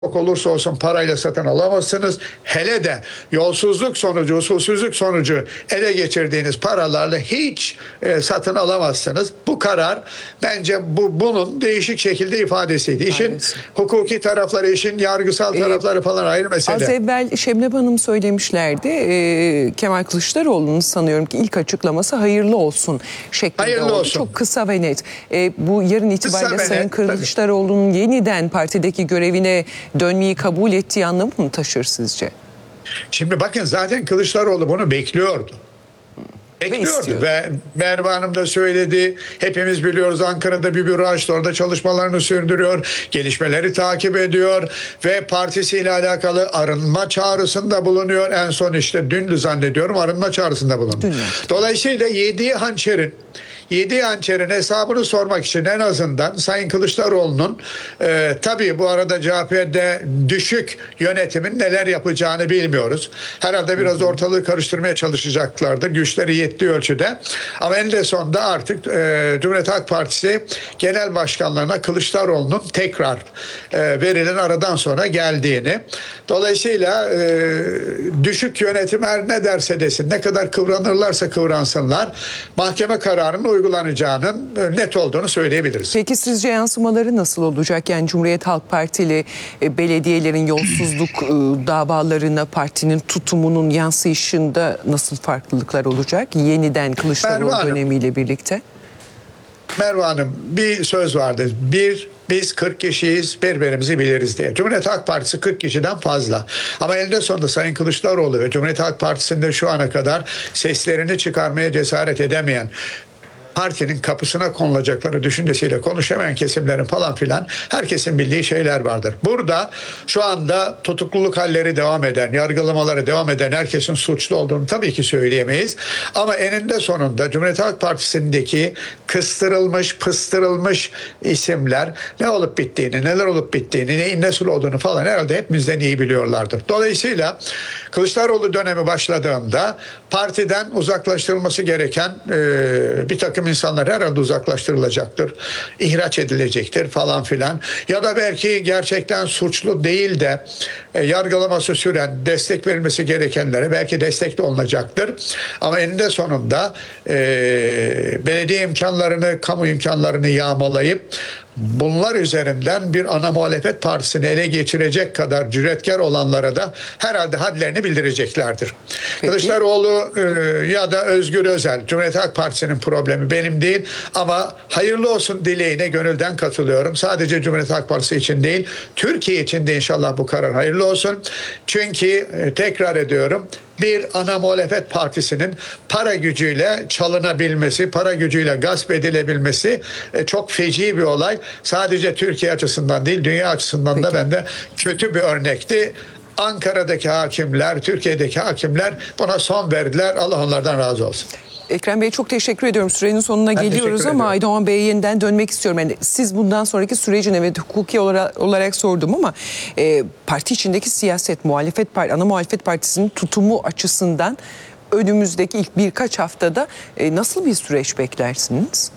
olursa olsun parayla satın alamazsınız. Hele de yolsuzluk sonucu, usulsüzlük sonucu ele geçirdiğiniz paralarla hiç satın alamazsınız. Bu karar bence bunun değişik şekilde ifadesiydi. İşin hukuki tarafları, işin yargısal tarafları falan ayrı mesele. Az evvel Şebnem Hanım söylemişlerdi. Kemal Kılıçdaroğlu'nun sanıyorum ki ilk açıklaması hayırlı olsun şeklinde hayırlı oldu. olsun. Çok kısa ve net. Bu yarın itibariyle Sayın Kılıçdaroğlu'nun yeniden partideki görevine dönmeyi kabul ettiği anlamı mı taşır sizce? Şimdi bakın, zaten Kılıçdaroğlu bunu bekliyordu. Ve Merve Hanım da söyledi. Hepimiz biliyoruz, Ankara'da bir büro açtı. Orada çalışmalarını sürdürüyor. Gelişmeleri takip ediyor. Ve partisiyle alakalı arınma çağrısında bulunuyor. En son işte dündü zannediyorum, arınma çağrısında bulundu. Dolayısıyla yediği hançerin hesabını sormak için en azından Sayın Kılıçdaroğlu'nun tabii bu arada CHP'de düşük yönetimin neler yapacağını bilmiyoruz. Herhalde biraz ortalığı karıştırmaya çalışacaklardır. Güçleri yettiği ölçüde. Ama en sonunda artık Cumhuriyet Halk Partisi Genel Başkanlığı'na Kılıçdaroğlu'nun tekrar verilen aradan sonra geldiğini, dolayısıyla düşük yönetim her ne derse desin, ne kadar kıvranırlarsa kıvransınlar, mahkeme kararının uygulanacağının net olduğunu söyleyebiliriz. Peki sizce yansımaları nasıl olacak? Yani Cumhuriyet Halk Partili belediyelerin yolsuzluk davalarına partinin tutumunun yansıyışında nasıl farklılıklar olacak? Yeniden Kılıçdaroğlu dönemiyle birlikte. Merve Hanım, bir söz vardır. Biz 40 kişiyiz, birbirimizi biliriz diye. Cumhuriyet Halk Partisi 40 kişiden fazla. Ama eninde sonunda Sayın Kılıçdaroğlu ve Cumhuriyet Halk Partisi'nde şu ana kadar seslerini çıkarmaya cesaret edemeyen, partinin kapısına konulacakları düşüncesiyle konuşamayan kesimlerin falan filan, herkesin bildiği şeyler vardır. Burada şu anda tutukluluk halleri devam eden, yargılamaları devam eden herkesin suçlu olduğunu tabii ki söyleyemeyiz. Ama eninde sonunda Cumhuriyet Halk Partisi'ndeki kıstırılmış, pıstırılmış isimler ne olup bittiğini, neler olup bittiğini, neyin nasıl olduğunu falan herhalde hepimizden iyi biliyorlardır. Dolayısıyla Kılıçdaroğlu dönemi başladığında partiden uzaklaştırılması gereken bir takım insanlar herhalde uzaklaştırılacaktır. İhraç edilecektir falan filan. Ya da belki gerçekten suçlu değil de yargılaması süren, destek verilmesi gerekenlere belki destek de olunacaktır. Ama eninde sonunda belediye imkanlarını, kamu imkanlarını yağmalayıp bunlar üzerinden bir ana muhalefet partisini ele geçirecek kadar cüretkar olanlara da herhalde hadlerini bildireceklerdir. Peki. Kılıçdaroğlu ya da Özgür Özel, Cumhuriyet Halk Partisi'nin problemi benim değil, ama hayırlı olsun dileğine gönülden katılıyorum. Sadece Cumhuriyet Halk Partisi için değil, Türkiye için de inşallah bu karar hayırlı olsun. Çünkü tekrar ediyorum, bir ana muhalefet partisinin para gücüyle çalınabilmesi, para gücüyle gasp edilebilmesi çok feci bir olay. Sadece Türkiye açısından değil, dünya açısından da bende kötü bir örnekti. Ankara'daki hakimler, Türkiye'deki hakimler buna son verdiler. Allah onlardan razı olsun. Ekrem Bey, çok teşekkür ediyorum. Sürenin sonuna geliyoruz ama Aydoğan Bey'e yeniden dönmek istiyorum. Yani siz bundan sonraki sürecin, evet, hukuki olarak sordum ama parti içindeki siyaset, ana muhalefet partisinin tutumu açısından önümüzdeki ilk birkaç haftada nasıl bir süreç beklersiniz?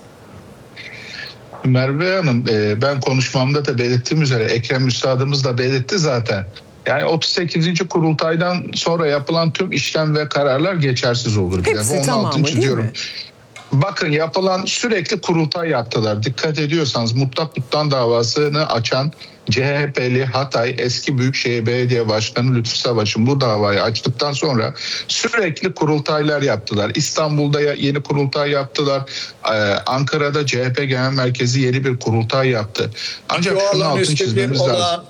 Merve Hanım, ben konuşmamda da belirttiğim üzere, Ekrem Üstadımız da belirtti zaten. Yani 38. kurultaydan sonra yapılan tüm işlem ve kararlar geçersiz olur. Hepsi tamamı değil mi? Bakın, yapılan sürekli kurultay yaptılar. Dikkat ediyorsanız mutlak tutan davasını açan CHP'li Hatay eski Büyükşehir Belediye Başkanı Lütfü Savaş'ın bu davayı açtıktan sonra sürekli kurultaylar yaptılar. İstanbul'da yeni kurultay yaptılar. Ankara'da CHP Genel Merkezi yeni bir kurultay yaptı. Ancak şunu altını çizmemiz lazım.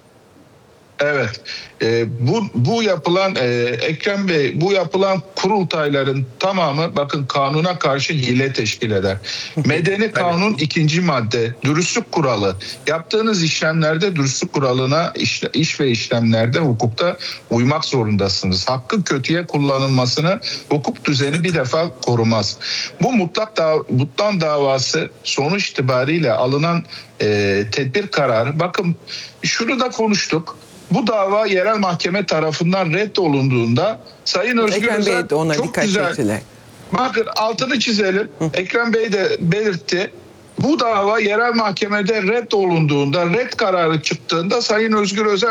Evet, bu yapılan Ekrem Bey, bu yapılan kurultayların tamamı bakın kanuna karşı hile teşkil eder. Medeni Kanun 2. madde dürüstlük kuralı. Yaptığınız işlemlerde dürüstlük kuralına, iş ve işlemlerde, hukukta uymak zorundasınız. Hakkın kötüye kullanılmasını hukuk düzeni bir defa korumaz. Bu mutlak davası sonuç itibariyle alınan tedbir kararı, bakın şunu da konuştuk. Bu dava yerel mahkeme tarafından reddolunduğunda Sayın Özgür Özel çok güzel. Bakın altını çizelim. Ekrem Bey de belirtti. Bu dava yerel mahkemede red olunduğunda, red kararı çıktığında Sayın Özgür Özel